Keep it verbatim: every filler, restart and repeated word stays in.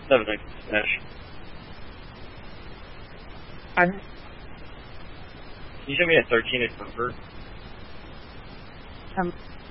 seven smash. I'm, Can you show me a thirteen at comfort? um,